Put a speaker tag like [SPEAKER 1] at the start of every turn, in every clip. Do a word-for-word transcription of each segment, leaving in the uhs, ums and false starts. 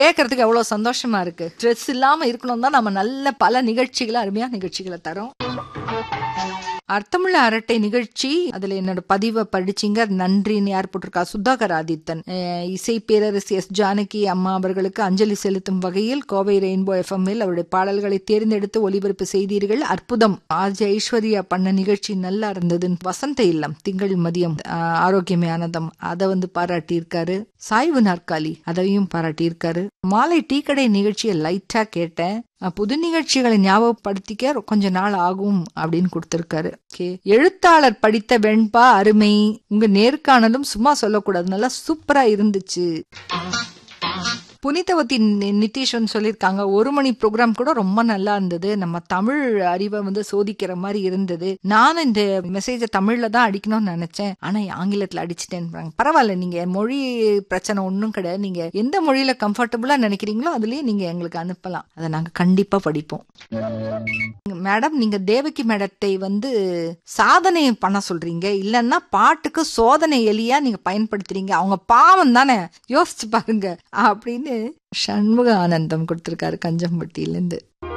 [SPEAKER 1] கேட்கறதுக்கு எவ்வளவு சந்தோஷமா இருக்கு. ஸ்ட்ரெஸ் இல்லாம இருக்கணும் தான் நம்ம நல்ல பல நிகழ்ச்சிகளை அருமையான நிகழ்ச்சிகளை தரோம். அர்த்தமுள்ள அரட்டை நிகழ்ச்சி, அதுல என்னோட பதிவை படிச்சிங்க, நன்றின்னு யார் போட்டிருக்கா? சுதாகர் ஆதித்தன். இசை பேரரசி எஸ் ஜானகி அம்மா அவர்களுக்கு அஞ்சலி செலுத்தும் வகையில் கோவை ரெயின்போ எஃப்எம்மில் அவருடைய பாடல்களை தேர்ந்தெடுத்து ஒலிபரப்பு செய்தீர்கள், அற்புதம். ஆர்ஜே ஐஸ்வர்யா பண்ண நிகழ்ச்சி நல்லா இருந்தது. வசந்த இல்லம் திங்கள் மதியம் ஆரோக்கியமே ஆனந்தம் அதை வந்து பாராட்டியிருக்காரு. சாய்வு நாற்காலி அதையும் பாராட்டியிருக்காரு. மாலை டீ கடை நிகழ்ச்சியை லைட்டா கேட்டேன், புது நிகழ்ச்சிகளை ஞாபகப்படுத்திக்க கொஞ்ச நாள் ஆகும் அப்படின்னு கொடுத்திருக்காரு. எழுத்தாளர் படித்த வெண்பா அருமை, உங்க நேர்காணலும் சும்மா சொல்லக்கூடாது, நல்லா சூப்பரா இருந்துச்சு. புனிதவதி நிதிஷன் சொல்லியிருக்காங்க, ஒரு மணி ப்ரோக்ராம் கூட ரொம்ப நல்லா இருந்தது, நம்ம தமிழ் அறிவை வந்து சோதிக்கிற மாதிரி இருந்தது. நானும் இந்த மெசேஜை தமிழ்ல தான் அடிக்கணும்னு நினைச்சேன், ஆனா ஆங்கிலத்துல அடிச்சுட்டேன். பரவாயில்ல, நீங்க மொழி பிரச்சனை ஒன்றும் கிடையாது. நீங்க எந்த மொழியில கம்ஃபர்டபுளா நினைக்கிறீங்களோ அதுலயே நீங்க எங்களுக்கு அனுப்பலாம், அதை நாங்க கண்டிப்பா படிப்போம். மேடம், நீங்க தேவகி மேடத்தை வந்து சாதனை பண்ண சொல்றீங்க, இல்லன்னா பாட்டுக்கு சோதனை எலியா நீங்க பயன்படுத்துறீங்க, அவங்க பாவம் தானே, யோசிச்சு பாருங்க அப்படின்னு சண்முக ஆனந்தம் கொடுத்திருக்காரு கஞ்சம்பட்டியில இருந்து.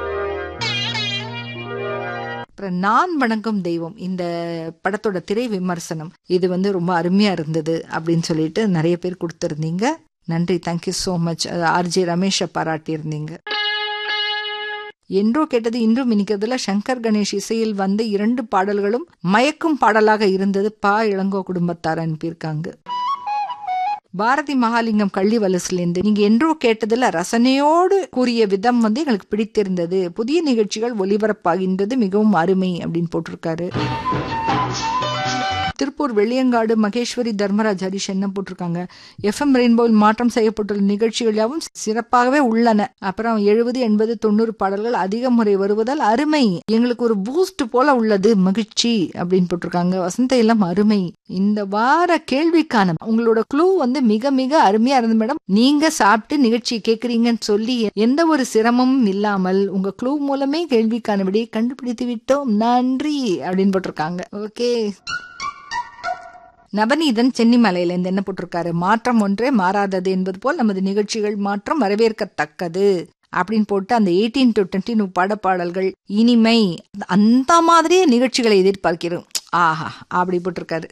[SPEAKER 1] அப்புறம் நான் வணங்கும் தெய்வம் இந்த படத்தோட திரை விமர்சனம், இது வந்து ரொம்ப அருமையா இருந்தது அப்படின்னு சொல்லிட்டு நிறைய பேர் கொடுத்திருந்தீங்க. நன்றி, தேங்க்யூ சோ மச். ஆர்ஜே ரமேஷை பாராட்டி இருந்தீங்க. என்றோ கேட்டது இன்றும் இனிக்கிறதுல சங்கர் கணேஷ் இசையில் வந்த இரண்டு பாடல்களும் மயக்கும் பாடலாக இருந்தது. பா இளங்கோ குடும்பத்தார் அனுப்பியிருக்காங்க. பாரதி மகாலிங்கம் கள்ளி வலசிலிருந்து, நீங்க என்றோ கேட்டதுல ரசனையோடு கூறிய விதம் வந்து எங்களுக்கு பிடித்திருந்தது, புதிய நிகழ்ச்சிகள் ஒலிபரப்பாகின்றது, மிகவும் அருமை அப்படின்னு போட்டிருக்காரு. திருப்பூர் வெள்ளியங்காடு மகேஸ்வரி தர்மராஜ் ஹரிஷ் என்ன போட்டிருக்காங்க, எஃப்எம் ரெயின்போவில் மாற்றம் செய்யப்பட்டுள்ள நிகழ்ச்சிகள் யாவும் சிறப்பாகவே உள்ளன. அப்புறம் எழுபது எண்பது தொண்ணூறு பாடல்கள் அதிக முறை வருவதால் அருமை, எங்களுக்கு ஒரு பூஸ்ட் போல உள்ளது, மகிழ்ச்சி அப்படின்னு போட்டிருக்காங்க. வசந்த இல்லம் அருமை. இந்த வார கேள்விக்கான உங்களோட க்ளூ வந்து மிக மிக அருமையா இருந்தது மேடம். நீங்க சாப்பிட்டு நிகழ்ச்சி கேக்குறீங்கன்னு சொல்லி எந்த ஒரு சிரமமும் இல்லாமல் உங்க க்ளூ மூலமே கேள்விக்கான விடையை கண்டுபிடித்து விட்டோம், நன்றி அப்படின்னு போட்டிருக்காங்க. ஓகே. நவநீதன் சென்னிமலையில இருந்து என்ன போட்டிருக்காரு, மாற்றம் ஒன்றே மாறாதது என்பது போல் நமது நிகழ்ச்சிகள் மாற்றம் வரவேற்கத்தக்கது அப்படின்னு போட்டு அந்த எயிட்டீன் டு டுவெண்ட்டி பட பாடல்கள் இனிமை, அந்த மாதிரியே நிகழ்ச்சிகளை எதிர்பார்க்கிறோம், ஆஹா அப்படி போட்டிருக்காரு.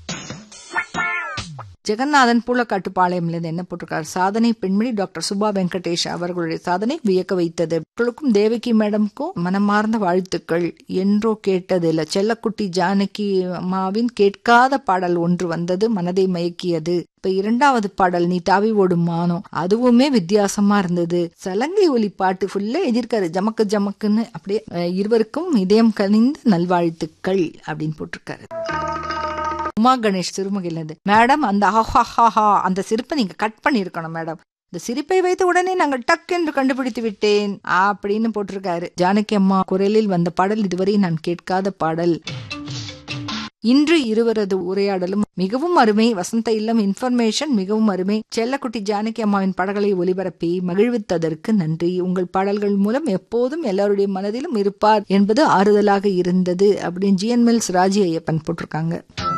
[SPEAKER 1] ஜெகநாதன் பூலக்காட்டுப்பாளையம்ல இருந்து என்ன போட்டிருக்காரு, சாதனை பெண்மணி டாக்டர் சுபா வெங்கடேஷ் அவர்களுடைய சாதனை வியக்க வைத்தது, அவர்களுக்கும் தேவகி மேடம்க்கும் மனமார்ந்த வாழ்த்துக்கள். என்றோ கேட்டதில்ல செல்லக்குட்டி ஜானகி அம்மாவின் கேட்காத பாடல் ஒன்று வந்தது, மனதை மயக்கியது. இப்ப இரண்டாவது பாடல் நீ தாவி ஓடும் மானம், அதுவுமே வித்தியாசமா இருந்தது. சலங்கை ஒலி பாட்டு ஃபுல்லா எதிர்க்காரு, ஜமக்கு ஜமக்குன்னு. அப்படியே இருவருக்கும் இதயம் கனிந்த நல்வாழ்த்துக்கள் அப்படின்னு போட்டிருக்காரு. உமா கணேஷ் சிறுமுகையிலிருந்து, மேடம் அந்த ஹஹஹா அந்த சிரிப்பை நீங்க கட் பண்ணிருக்கணும் மேடம், இந்த சிரிப்பை வைத்து உடனே நாங்கள் டக் என்று கண்டுபிடித்து விட்டேன் அப்படின்னு போட்டிருக்காரு. ஜானகி அம்மா குரலில் வந்த பாடல் இதுவரை நான் கேட்காத பாடல். இன்று இருவரது உரையாடலும் மிகவும் அருமை. வசந்த இல்லம் இன்ஃபர்மேஷன் மிகவும் அருமை. செல்லக்குட்டி ஜானகி அம்மாவின் பாடல்களை ஒலிபரப்பி மகிழ்வித்ததற்கு நன்றி. உங்கள் பாடல்கள் மூலம் எப்போதும் எல்லாருடைய மனதிலும் இருப்பார் என்பது ஆறுதலாக இருந்தது அப்படின்னு ஜிஎன் மில்ஸ் ராஜி ஐயப்பன் போட்டிருக்காங்க.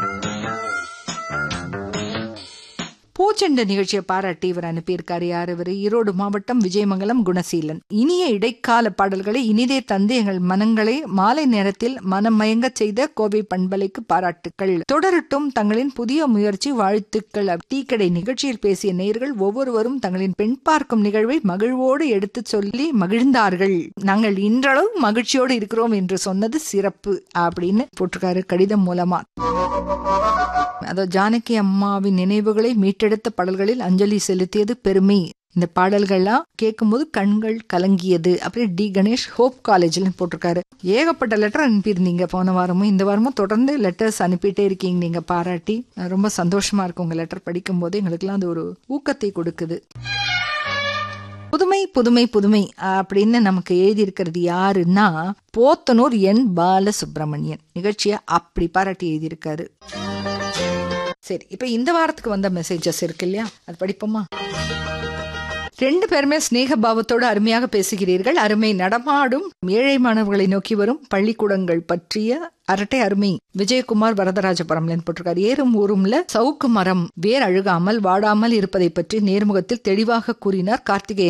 [SPEAKER 1] பூச்செண்ட நிகழ்ச்சியை பாராட்டி இவர் அனுப்பியிருக்காரு. யார் இவர்? ஈரோடு மாவட்டம் விஜயமங்கலம் குணசீலன். இனிய இடைக்கால பாடல்களை இனிதே தந்து எங்கள் மனங்களை மாலை நேரத்தில் மனம் மயங்க செய்த கோவை பண்பலைக்கு பாராட்டுக்கள். தொடரட்டும் தங்களின் புதிய முயற்சி, வாழ்த்துக்கள். டீ கடை நிகழ்ச்சியில் பேசிய நேயர்கள் ஒவ்வொருவரும் தங்களின் பெண் பார்க்கும் நிகழ்வை மகிழ்வோடு எடுத்து சொல்லி மகிழ்ந்தார்கள். நாங்கள் இன்றளவு மகிழ்ச்சியோடு இருக்கிறோம் என்று சொன்னது சிறப்பு அப்படின்னு போட்டிருக்காரு கடிதம் மூலமா. அதோ ஜானகி அம்மாவின் நினைவுகளை மீட்டெடுத்த பாடல்களில் அஞ்சலி செலுத்தியது பெருமை. இந்த பாடல்கள்லாம் கேட்கும் போது கண்கள் கலங்கியது. அப்படியே டி கணேஷ் ஹோப் காலேஜ்ல போட்டிருக்காரு. ஏகப்பட்ட லெட்டர் அனுப்பியிருந்தீங்க போன வாரமும் இந்த வாரமும் தொடர்ந்து லெட்டர்ஸ் அனுப்பிட்டே இருக்கீங்க. நீங்க பாராட்டி ரொம்ப சந்தோஷமா இருக்கு. உங்க லெட்டர் படிக்கும் போது எங்களுக்குலாம் அது ஒரு ஊக்கத்தை கொடுக்குது. புதுமை புதுமை புதுமை அப்படின்னு நமக்கு எழுதி இருக்கிறது யாருன்னா போத்தனூர் என் பாலசுப்ரமணியன். நிகழ்ச்சியை அப்படி பாராட்டி எழுதியிருக்காரு. சரி, இப்ப இந்த வாரத்துக்கு வந்த மெசேஜஸ் இருக்கு இல்லையா, அது படிப்போமா? ரெண்டு பேருமே ஸ்நேக பாவத்தோடு அருமையாக பேசுகிறீர்கள். அருமை. நடமாடும் ஏழை மாணவர்களை நோக்கி வரும் பள்ளிக்கூடங்கள் பற்றிய அரட்டை அருமை. விஜயகுமார் வரதராஜபுரம் போட்டிருக்காரு. ஏறும் ஊரும்ல சவுக்கு மரம் வேர் அழுகாமல் வாடாமல் இருப்பதை பற்றி நேர்முகத்தில் தெளிவாக கூறினார் கார்த்திகேயன்.